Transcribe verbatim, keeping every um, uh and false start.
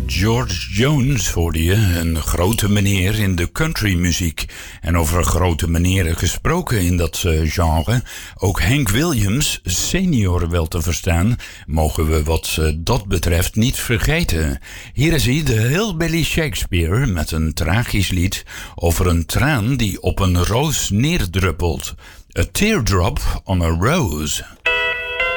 George Jones hoorde je, een grote meneer in de countrymuziek. En over grote meneren gesproken in dat uh, genre, ook Hank Williams, senior wel te verstaan, mogen we wat uh, dat betreft niet vergeten. Hier is hij, de Hillbilly Shakespeare, met een tragisch lied over een traan die op een roos neerdruppelt. A teardrop on a rose.